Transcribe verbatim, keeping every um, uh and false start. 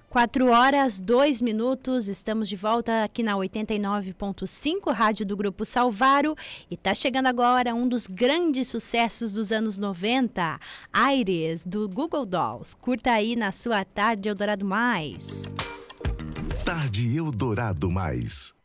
Quatro horas, dois minutos, estamos de volta aqui na oitenta e nove ponto cinco, rádio do Grupo Salvaro, e tá chegando agora um dos grandes sucessos dos anos noventa, Aires, do Google Dolls. Curta aí na sua Tarde Eldorado Mais. Tarde Eldorado Mais.